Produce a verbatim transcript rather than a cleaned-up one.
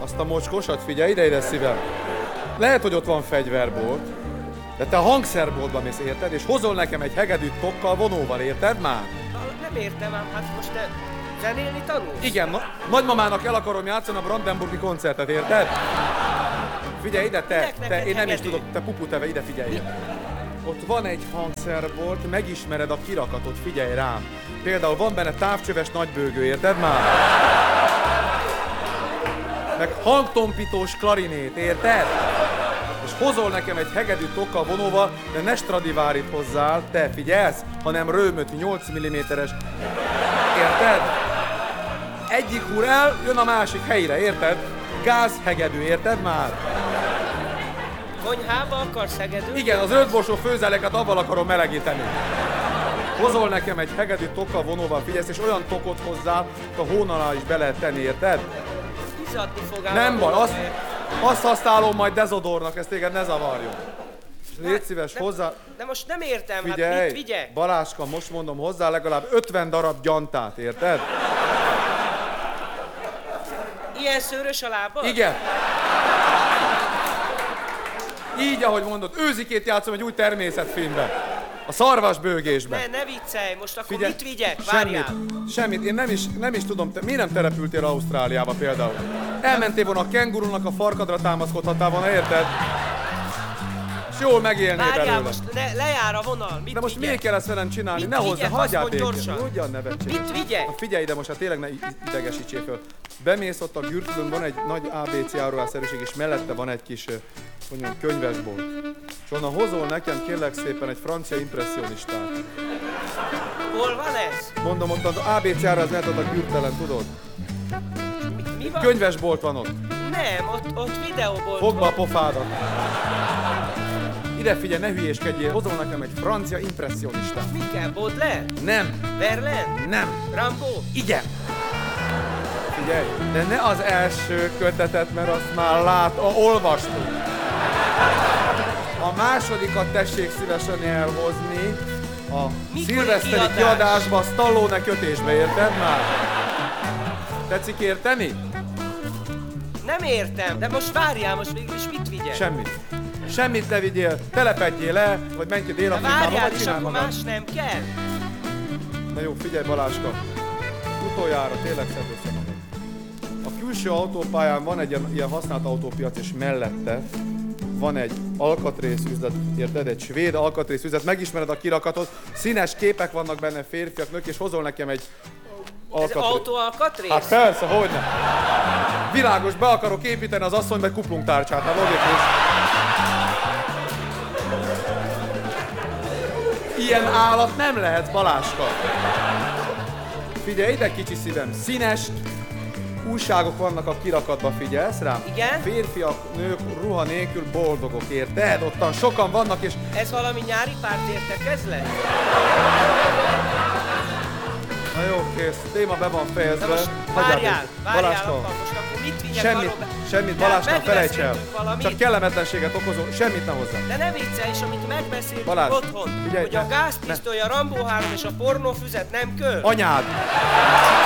Azt a mocskosat, figyelj ide, ide szívem. Lehet, hogy ott van fegyverbolt, de te a hangszerboltba mész, érted? És hozol nekem egy hegedűt tokkal, vonóval, érted már? Nem értem ám, hát most te zenélni tanulsz? Igen, na, nagymamának el akarom játszani a Brandenburgi koncertet, érted? Figyelj ide, te, te én nem is tudok, te puputeve, ide figyelj. Ott van egy hangszerbolt, megismered a kirakatot, figyelj rám. Például van benne távcsöves nagybőgő, érted már? Meg hangtompítós klarinét, érted? És hozol nekem egy hegedű tokkal vonóval, de ne Stradivárit hozzál, te figyelsz, hanem Römöt nyolc milliméteres, érted? Egyik húr el, jön a másik helyre, érted? Gázhegedű, érted már? Konyhába akarsz hegedűt? Igen, az ötborsó főzeleket avval akarom melegíteni. Hozol nekem egy hegedű tokkal vonóval, figyelsz, és olyan tokot hozzá, hogy a hón alá is be lehet tenni, érted? Izzadni fogál. Nem baj, azt, azt használom majd dezodornak, ezt téged ne zavarjon. Légy szíves, de, hozzá... De most nem értem, Figyelj, hát mit vigyek? Baláska, most mondom, hozzá legalább ötven darab gyantát, érted? Ilyen szőrös a lábad? Igen. Így, ahogy mondod, őzikét játszom egy új természetfilmben. A szarvasbőgésben. Ne, ne viccelj, most akkor Figyelj, mit vigyek? Várjál. Semmit, semmit, én nem is, nem is tudom, te miért nem települtél Ausztráliába például? Elmentél volna a kengurunak a farkadra támaszkodhattál volna, érted? És jól megélnél Várjál, belőle. most le, lejár a vonal, mit De most vigyek? miért kell ezt velem csinálni? Mit Ne hozzá, vigyek? hagyjál Azt mondd békén. gyorsan. Ugyan nevetséges. Mit vigyek? Na figyelj ide most, hát tényleg ne idegesítsél föl. Bemész ott a Gürtülön, van egy nagy á bé cé áruházszerűség, és mellette van egy kis, hogy mondjam, könyvesbolt. És onnan hozol nekem kérlek szépen egy francia impresszionistát. Hol van ez? Mondom, ott az á bé cé áruház mellett a Gürtelen, tudod? Mi, mi van? Könyvesbolt van ott. Nem, ott, ott videóbolt Fogd be a van. pofádat. Ide figyelj, ne hülyéskedjél, hozol nekem egy francia impresszionistát. Mi kell? Baudelaire? Nem, Verlaine? nem, Rambo? igen. Figyelj, de ne az első kötetet, mert azt már lát, a olvastuk. A másodikat tessék szívesen elhozni a Mikori szilveszteri kiadás? kiadásba, a Stallone kötésbe, érted már? Tetszik érteni? Nem értem, de most várjál, most végül is mit vigyek? Semmit. Semmit ne vigyél, telepedjél le, vagy menj ki De Dél-Afrikába, várjál, vagy és csinálj akkor magad. más nem kell? Na jó, figyelj Baláska, utoljára tényleg szedd össze magad. A külső autópályán van egy ilyen, ilyen használt autópiac, és mellette van egy alkatrészüzlet, érted? Egy svéd alkatrészüzlet, megismered a kirakatot, színes képek vannak benne, férfiak, nők, és hozol nekem egy Ez alkatrész. autó alkatrész? Hát persze, hogyne. Világos, be akarok építeni az asszony meg kuplungtárcsát, hát logikus. Ilyen állat nem lehet, Baláska. Figyelj ide, kicsi szívem, színes újságok vannak a kirakatba, figyelsz rám? Igen? Férfiak, nők ruha nélkül boldogok, érted? Ottan sokan vannak, és Ez valami nyári párt értekezlet? na jó, kész, téma be van fejezve. De most Hagyjál várjál, békén. várjál Baláska, akkor, most akkor mit vigyek semmit, arról be- semmit, De hát Baláska, felejts el. megbeszéltünk valamit. Csak kellemetlenséget okozol, semmit ne hozzá. De ne viccelj, és amit megbeszéltünk Balázs, otthon, figyelj, hogy a ne- gázpisztoly, a Rambo három és a pornófüzet nem köl. Anyád!